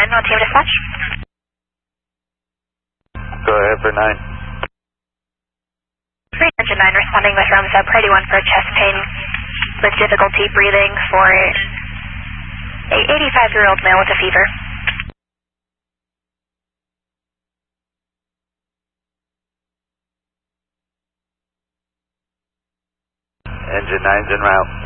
9, on team dispatch. Go ahead for 9. Engine 9 responding with room sub priority 1 for chest pain with difficulty breathing for a 85-year-old male with a fever. Engine 9's en route.